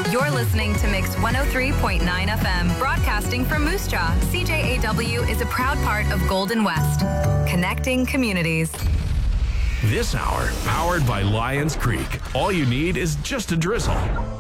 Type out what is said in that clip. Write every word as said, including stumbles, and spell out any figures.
You're listening to Mix one oh three point nine F M, broadcasting from Moose Jaw. C J A W is a proud part of Golden West, connecting communities. This hour, powered by Lions Creek. All you need is just a drizzle.